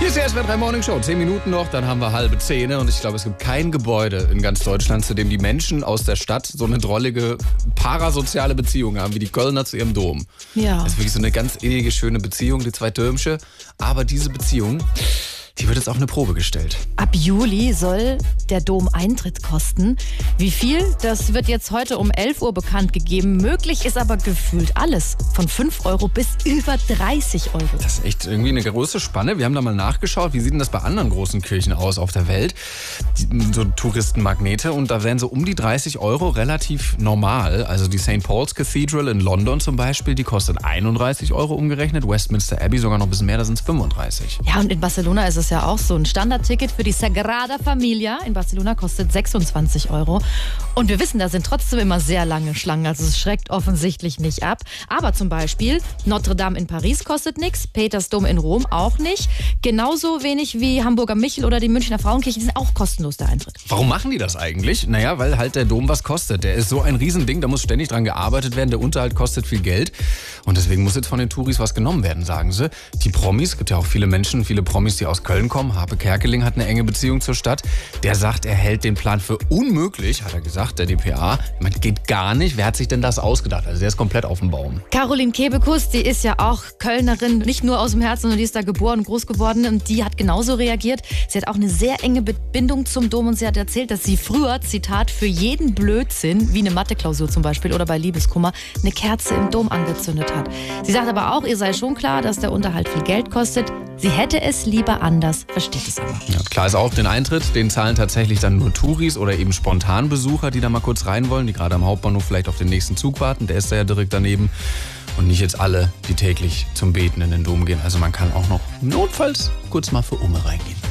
Hier ist die SWR 3 Morning Show. 10 Minuten noch, dann haben wir 9:30 und ich glaube, es gibt kein Gebäude in ganz Deutschland, zu dem die Menschen aus der Stadt so eine drollige parasoziale Beziehung haben, wie die Kölner zu ihrem Dom. Ja. Das ist wirklich so eine ganz innige, schöne Beziehung, die zwei Dömsche. Aber diese Beziehung, die wird jetzt auf eine Probe gestellt. Ab Juli soll der Dom Eintritt kosten. Wie viel? Das wird jetzt heute um 11 Uhr bekannt gegeben. Möglich ist aber gefühlt alles. Von 5 Euro bis über 30 Euro. Das ist echt irgendwie eine große Spanne. Wir haben da mal nachgeschaut, wie sieht denn das bei anderen großen Kirchen aus auf der Welt? So Touristenmagnete. Und da wären so um die 30 Euro relativ normal. Also die St. Paul's Cathedral in London zum Beispiel, die kostet 31 Euro umgerechnet. Westminster Abbey sogar noch ein bisschen mehr, da sind es 35. Ja, und in Barcelona ist es ja auch so. Ein Standardticket für die Sagrada Familia in Barcelona kostet 26 Euro. Und wir wissen, da sind trotzdem immer sehr lange Schlangen. Also es schreckt offensichtlich nicht ab. Aber zum Beispiel Notre Dame in Paris kostet nichts, Petersdom in Rom auch nicht. Genauso wenig wie Hamburger Michel oder die Münchner Frauenkirche, die sind auch kostenlos, der Eintritt. Warum machen die das eigentlich? Naja, weil halt der Dom was kostet. Der ist so ein Riesending, da muss ständig dran gearbeitet werden. Der Unterhalt kostet viel Geld. Und deswegen muss jetzt von den Touris was genommen werden, sagen sie. Die Promis, es gibt ja auch viele Menschen, viele Promis, die aus Köln kommen. Harpe Kerkeling hat eine enge Beziehung zur Stadt. Der sagt, er hält den Plan für unmöglich, hat er gesagt, der dpa. Ich meine, geht gar nicht. Wer hat sich denn das ausgedacht? Also der ist komplett auf dem Baum. Caroline Kebekus, die ist ja auch Kölnerin, nicht nur aus dem Herzen, sondern die ist da geboren und groß geworden. Und die hat genauso reagiert. Sie hat auch eine sehr enge Bindung zum Dom und sie hat erzählt, dass sie früher, Zitat, für jeden Blödsinn, wie eine Matheklausur zum Beispiel oder bei Liebeskummer, eine Kerze im Dom angezündet hat. Sie sagt aber auch, ihr sei schon klar, dass der Unterhalt viel Geld kostet. Sie hätte es lieber anders, versteht es aber. Ja, klar ist auch, den Eintritt, den zahlen tatsächlich dann nur Touris oder eben Spontanbesucher, die da mal kurz rein wollen, die gerade am Hauptbahnhof vielleicht auf den nächsten Zug warten. Der ist da ja direkt daneben. Und nicht jetzt alle, die täglich zum Beten in den Dom gehen. Also man kann auch noch notfalls kurz mal für Umme reingehen.